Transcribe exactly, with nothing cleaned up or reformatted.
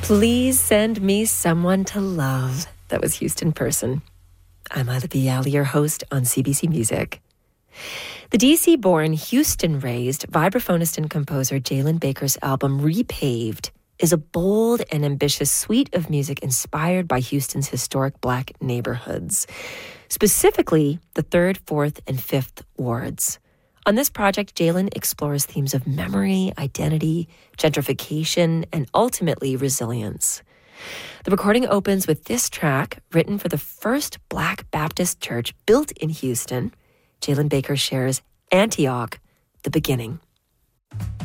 Please send me someone to love. That was Houston Person. I'm Ila Bialy, your host on C B C Music. The D C-born, Houston-raised vibraphonist and composer Jalen Baker's album Repaved is a bold and ambitious suite of music inspired by Houston's historic Black neighborhoods, specifically the third, fourth, and fifth wards. On this project, Jalen explores themes of memory, identity, gentrification, and ultimately resilience. The recording opens with this track, written for the first Black Baptist church built in Houston. Jalen Baker shares Antioch, the Beginning.